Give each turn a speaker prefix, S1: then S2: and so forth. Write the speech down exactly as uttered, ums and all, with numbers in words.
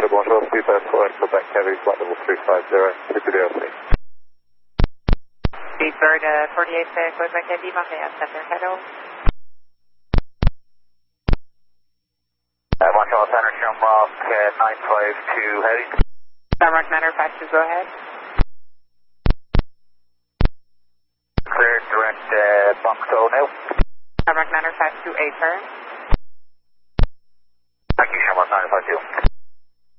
S1: Montreal, three five four, Quebec Heavy, flight level three five zero, super D L C.
S2: Seabird uh, forty-eight, uh, Quebec Heavy, Montreal Center, hello.
S3: Uh, Montreal Center, Shamrock uh, nine five two Heavy.
S2: Shamrock nine five two, go ahead.
S3: Cleared direct uh, Boxo now.
S2: Shamrock nine five two, A turn.
S3: Thank you, Shamrock nine five two.